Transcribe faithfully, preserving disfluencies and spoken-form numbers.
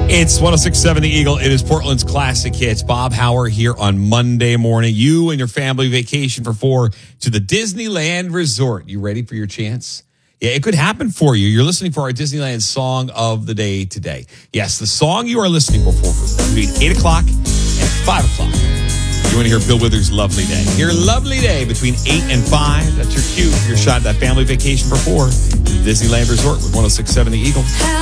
It's one oh six point seven The Eagle. It is Portland's classic hits. Bob Hauer here on Monday morning. You and your family vacation for four to the Disneyland Resort. You ready for your chance? Yeah, it could happen for you. You're listening for our Disneyland song of the day today. Yes, the song you are listening for between eight o'clock and five o'clock. You want to hear Bill Withers' Lovely Day. Your Lovely Day between eight and five. That's your cue for your shot at that family vacation for four to the Disneyland Resort with one oh six point seven The Eagle.